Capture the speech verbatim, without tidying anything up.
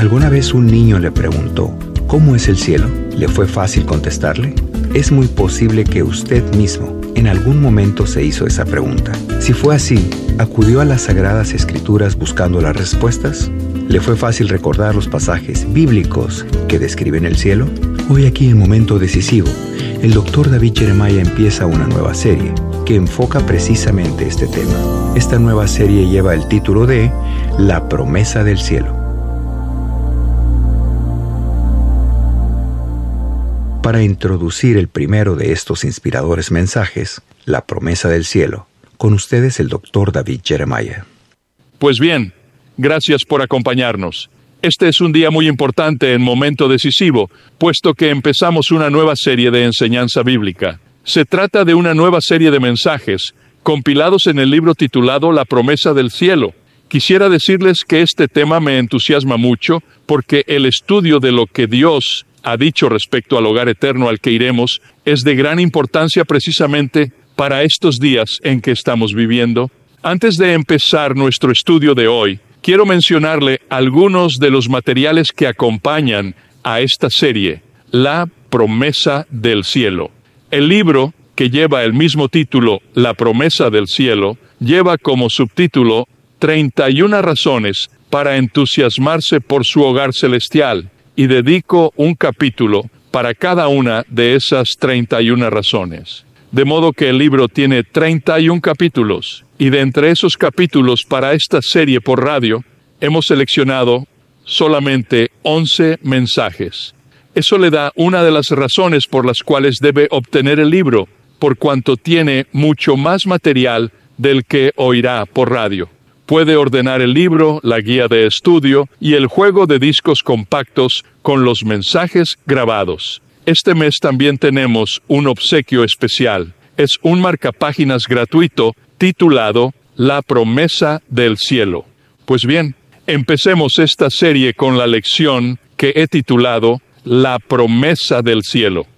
¿Alguna vez un niño le preguntó, ¿cómo es el cielo? ¿Le fue fácil contestarle? Es muy posible que usted mismo en algún momento se hizo esa pregunta. Si fue así, ¿acudió a las Sagradas Escrituras buscando las respuestas? ¿Le fue fácil recordar los pasajes bíblicos que describen el cielo? Hoy aquí en Momento Decisivo, el doctor David Jeremiah empieza una nueva serie que enfoca precisamente este tema. Esta nueva serie lleva el título de La Promesa del Cielo. Para introducir el primero de estos inspiradores mensajes, La Promesa del Cielo, con ustedes el doctor David Jeremiah. Pues bien, gracias por acompañarnos. Este es un día muy importante en Momento Decisivo, puesto que empezamos una nueva serie de enseñanza bíblica. Se trata de una nueva serie de mensajes, compilados en el libro titulado La Promesa del Cielo. Quisiera decirles que este tema me entusiasma mucho, porque el estudio de lo que Dios ha dicho respecto al hogar eterno al que iremos es de gran importancia precisamente para estos días en que estamos viviendo. Antes de empezar nuestro estudio de hoy, quiero mencionarle algunos de los materiales que acompañan a esta serie, La Promesa del Cielo. El libro, que lleva el mismo título, La Promesa del Cielo, lleva como subtítulo treinta y una razones para entusiasmarse por su hogar celestial, y dedico un capítulo para cada una de esas treinta y una razones. De modo que el libro tiene treinta y un capítulos, y de entre esos capítulos para esta serie por radio, hemos seleccionado solamente once mensajes. Eso le da una de las razones por las cuales debe obtener el libro, por cuanto tiene mucho más material del que oirá por radio. Puede ordenar el libro, la guía de estudio y el juego de discos compactos con los mensajes grabados. Este mes también tenemos un obsequio especial. Es un marcapáginas gratuito titulado La Promesa del Cielo. Pues bien, empecemos esta serie con la lección que he titulado La Promesa del Cielo.